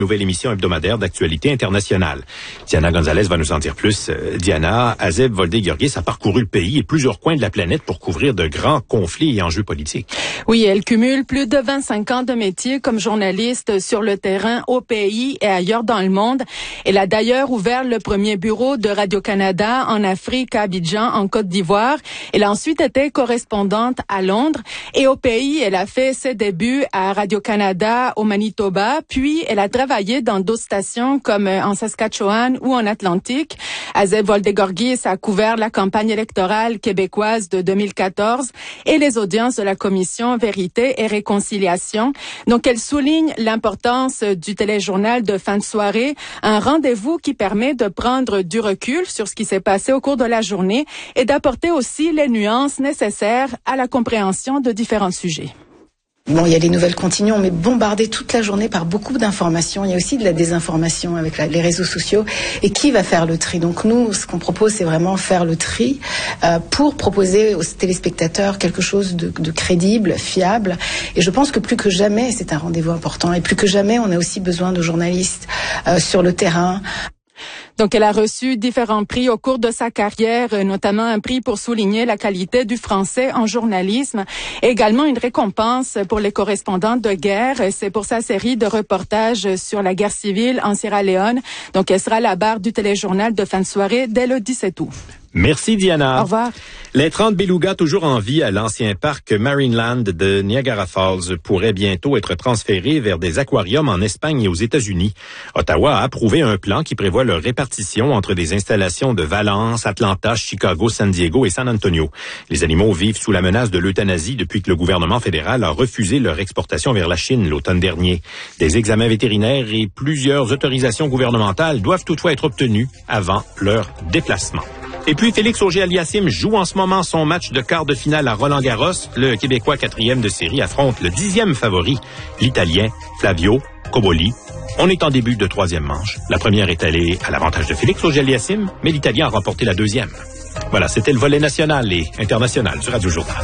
Nouvelle émission hebdomadaire d'actualité internationale. Diana Gonzalez va nous en dire plus. Diana, Azeb Volde-Georgis a parcouru le pays et plusieurs coins de la planète pour couvrir de grands conflits et enjeux politiques. Oui, elle cumule plus de 25 ans de métier comme journaliste sur le terrain au pays et ailleurs dans le monde. Elle a d'ailleurs ouvert le premier bureau de Radio-Canada en Afrique, à Abidjan, en Côte d'Ivoire. Elle a ensuite été correspondante à Londres et au pays, elle a fait ses débuts à Radio-Canada au Manitoba, puis elle a travaillé dans d'autres stations comme en Saskatchewan ou en Atlantique. Azeb Volde-Georgis a couvert la campagne électorale québécoise de 2014 et les audiences de la commission Vérité et Réconciliation. Donc, elle souligne l'importance du téléjournal de fin de soirée, un rendez-vous qui permet de prendre du recul sur ce qui s'est passé au cours de la journée et d'apporter aussi les nuances nécessaires à la compréhension de différents sujets. Bon, il y a les nouvelles continuent, on est bombardé toute la journée par beaucoup d'informations. Il y a aussi de la désinformation avec les réseaux sociaux. Et qui va faire le tri? Donc nous, ce qu'on propose, c'est vraiment faire le tri pour proposer aux téléspectateurs quelque chose de crédible, fiable. Et je pense que plus que jamais, c'est un rendez-vous important. Et plus que jamais, on a aussi besoin de journalistes sur le terrain. Donc, elle a reçu différents prix au cours de sa carrière, notamment un prix pour souligner la qualité du français en journalisme, et également une récompense pour les correspondantes de guerre. C'est pour sa série de reportages sur la guerre civile en Sierra Leone. Donc, elle sera à la barre du téléjournal de fin de soirée dès le 17 août. Merci Diana. Au revoir. Les 30 belugas toujours en vie à l'ancien parc Marineland de Niagara Falls pourraient bientôt être transférés vers des aquariums en Espagne et aux États-Unis. Ottawa a approuvé un plan qui prévoit leur répartition entre des installations de Valence, Atlanta, Chicago, San Diego et San Antonio. Les animaux vivent sous la menace de l'euthanasie depuis que le gouvernement fédéral a refusé leur exportation vers la Chine l'automne dernier. Des examens vétérinaires et plusieurs autorisations gouvernementales doivent toutefois être obtenus avant leur déplacement. Et puis, Félix Auger-Aliassime joue en ce moment son match de quart de finale à Roland-Garros. Le Québécois 4e de série affronte le 10e favori, l'Italien Flavio Cobolli. On est en début de 3e manche. La première est allée à l'avantage de Félix Auger-Aliassime, mais l'Italien a remporté la 2e. Voilà, c'était le volet national et international du Radio Journal.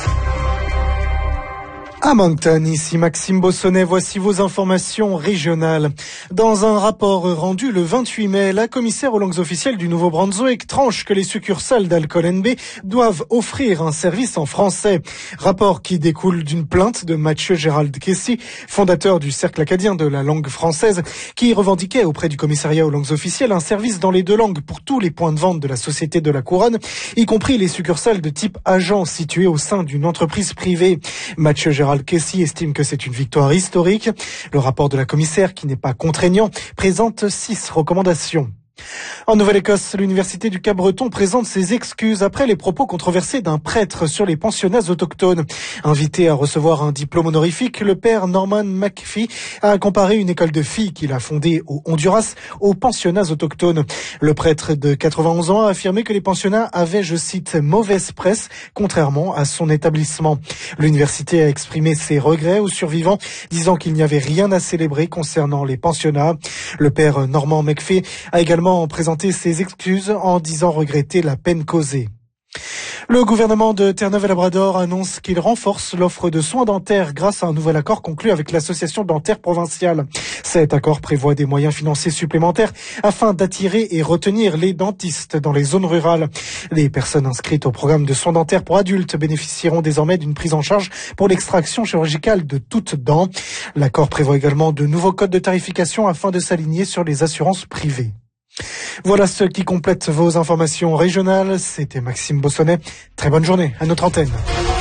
À Moncton, ici Maxime Bossonnet, voici vos informations régionales. Dans un rapport rendu le 28 mai, la commissaire aux langues officielles du Nouveau-Brunswick tranche que les succursales d'Alcool NB doivent offrir un service en français. Rapport qui découle d'une plainte de Mathieu Gérald Kessy, fondateur du Cercle acadien de la langue française, qui revendiquait auprès du commissariat aux langues officielles un service dans les deux langues pour tous les points de vente de la Société de la Couronne, y compris les succursales de type agent situées au sein d'une entreprise privée. Mathieu Gérald Kessy estime que c'est une victoire historique. Le rapport de la commissaire, qui n'est pas contraignant, présente 6 recommandations. En Nouvelle-Écosse, l'université du Cap-Breton présente ses excuses après les propos controversés d'un prêtre sur les pensionnats autochtones. Invité à recevoir un diplôme honorifique, le père Norman McPhee a comparé une école de filles qu'il a fondée au Honduras aux pensionnats autochtones. Le prêtre de 91 ans a affirmé que les pensionnats avaient, je cite, mauvaise presse, contrairement à son établissement. L'université a exprimé ses regrets aux survivants, disant qu'il n'y avait rien à célébrer concernant les pensionnats. Le père Norman McPhee a également présenté ses excuses en disant regretter la peine causée. Le gouvernement de Terre-Neuve-et-Labrador annonce qu'il renforce l'offre de soins dentaires grâce à un nouvel accord conclu avec l'association dentaire provinciale. Cet accord prévoit des moyens financiers supplémentaires afin d'attirer et retenir les dentistes dans les zones rurales. Les personnes inscrites au programme de soins dentaires pour adultes bénéficieront désormais d'une prise en charge pour l'extraction chirurgicale de toutes dents. L'accord prévoit également de nouveaux codes de tarification afin de s'aligner sur les assurances privées. Voilà ce qui complète vos informations régionales. C'était Maxime Bossonnet. Très bonne journée à notre antenne.